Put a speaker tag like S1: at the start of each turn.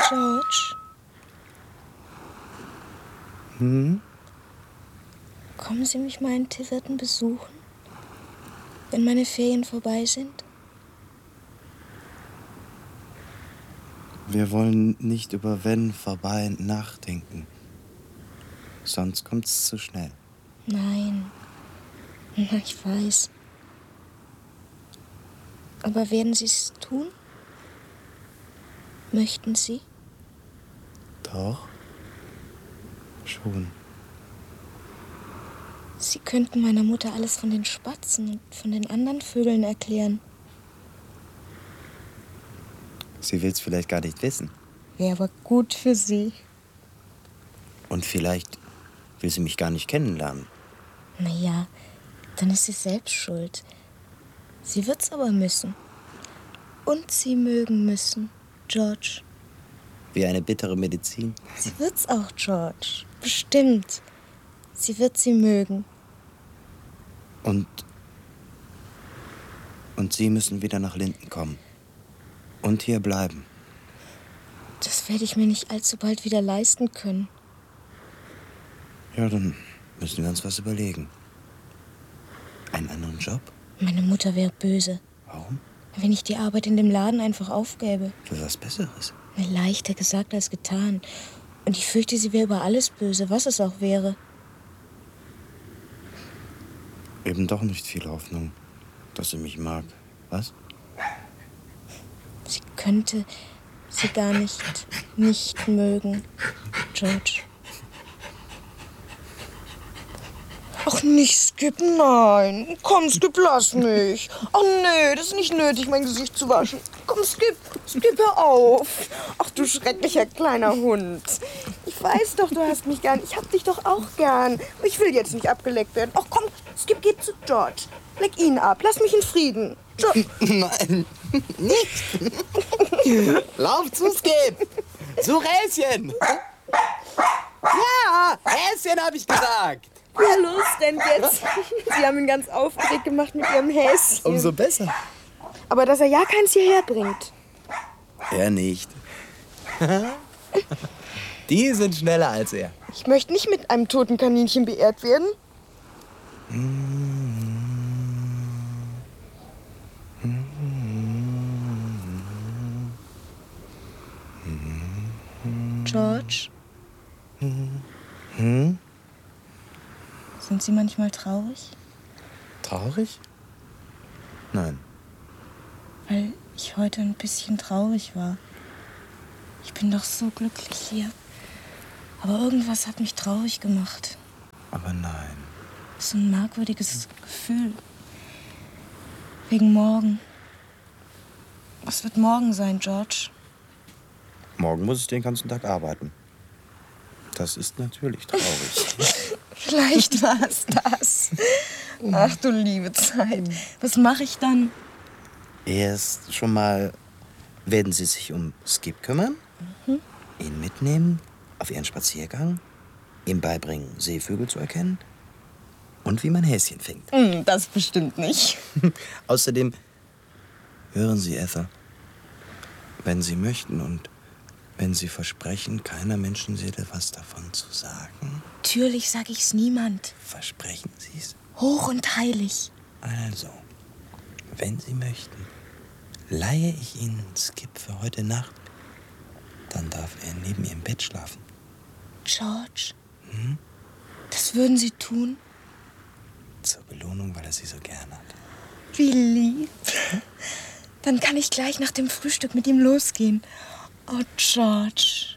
S1: George? Kommen Sie mich mal in Tiverton besuchen, wenn meine Ferien vorbei sind?
S2: Wir wollen nicht über wenn vorbei nachdenken. Sonst kommt's zu schnell.
S1: Nein. Ich weiß. Aber werden Sie es tun? Möchten Sie?
S2: Doch. Schon.
S1: Sie könnten meiner Mutter alles von den Spatzen und von den anderen Vögeln erklären.
S2: Sie will's vielleicht gar nicht wissen.
S1: Wäre aber gut für Sie.
S2: Und vielleicht will sie mich gar nicht kennenlernen.
S1: Naja, dann ist sie selbst schuld. Sie wird's aber müssen. Und Sie mögen müssen, George.
S2: Wie eine bittere Medizin.
S1: Sie wird's auch, George. Bestimmt. Sie wird Sie mögen.
S2: Und Sie müssen wieder nach Linden kommen. Und hier bleiben.
S1: Das werde ich mir nicht allzu bald wieder leisten können.
S2: Ja, dann müssen wir uns was überlegen. Einen anderen Job?
S1: Meine Mutter wäre böse,
S2: Warum?
S1: wenn ich die Arbeit in dem Laden einfach aufgäbe.
S2: Für was Besseres.
S1: Leichter gesagt als getan. Und ich fürchte, sie wäre über alles böse, was es auch wäre.
S2: Eben doch nicht viel Hoffnung, dass sie mich mag. Was?
S1: Sie könnte sie gar nicht mögen, George. Ach, nicht Skip, nein. Komm, Skip, lass mich. Ach nee, das ist nicht nötig, mein Gesicht zu waschen. Komm, Skip, hör auf. Ach, du schrecklicher kleiner Hund. Ich weiß doch, du hast mich gern. Ich hab dich doch auch gern. Aber ich will jetzt nicht abgeleckt werden. Ach komm, Skip, geh zu George. Leck ihn ab, lass mich in Frieden.
S2: Nein, nicht. Lauf zu Skip. Zu Häschen. Ja, Häschen, hab ich gesagt.
S1: Ja, los, rennt jetzt. Sie haben ihn ganz aufgeregt gemacht mit ihrem Häschen.
S2: Umso besser.
S1: Aber dass er ja keins hierher bringt.
S2: Er nicht. Die sind schneller als er.
S1: Ich möchte nicht mit einem toten Kaninchen beehrt werden. George? Sind Sie manchmal traurig?
S2: Traurig? Nein.
S1: Weil ich heute ein bisschen traurig war. Ich bin doch so glücklich hier. Aber irgendwas hat mich traurig gemacht.
S2: Aber nein.
S1: So ein merkwürdiges Gefühl. Wegen morgen. Was wird morgen sein, George?
S2: Morgen muss ich den ganzen Tag arbeiten. Das ist natürlich traurig.
S1: Vielleicht war es das. Ach du liebe Zeit. Was mache ich dann?
S2: Erst schon mal werden Sie sich um Skip kümmern, ihn mitnehmen auf Ihren Spaziergang, ihm beibringen, Seevögel zu erkennen und wie man Häschen fängt.
S1: Das bestimmt nicht.
S2: Außerdem, hören Sie, Ethel, wenn Sie möchten und wenn Sie versprechen, keiner Menschenseele was davon zu sagen.
S1: Natürlich sage ich's niemand.
S2: Versprechen Sie es?
S1: Hoch und heilig.
S2: Also, wenn Sie möchten, leihe ich Ihnen Skip für heute Nacht. Dann darf er neben Ihrem Bett schlafen.
S1: George? Das würden Sie tun?
S2: Zur Belohnung, weil er Sie so gern hat.
S1: Wie lieb. Dann kann ich gleich nach dem Frühstück mit ihm losgehen. Oh, George.